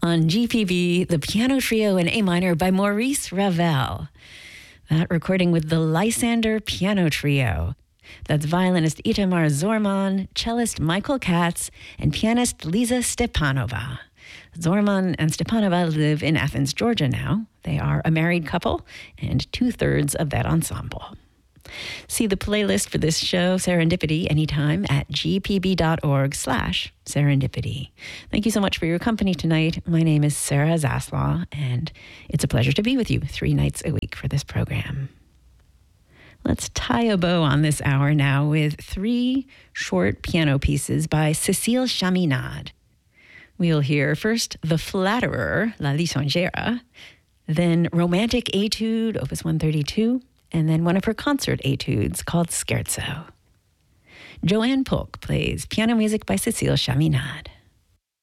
On GPB, the piano trio in A minor by Maurice Ravel. That recording with the Lysander Piano Trio. That's violinist Itamar Zorman, cellist Michael Katz, and pianist Lisa Stepanova. Zorman and Stepanova live in Athens, Georgia now. They are a married couple and 2/3 of that ensemble. See the playlist for this show, Serendipity, anytime at gpb.org/serendipity. Thank you so much for your company tonight. My name is Sarah Zaslaw, and it's a pleasure to be with you 3 nights a week for this program. Let's tie a bow on this hour now with 3 short piano pieces by Cécile Chaminade. We'll hear first The Flatterer, La Lisongera, then Romantic Etude, Opus 132, and then one of her concert etudes called Scherzo. Joanne Polk plays piano music by Cécile Chaminade.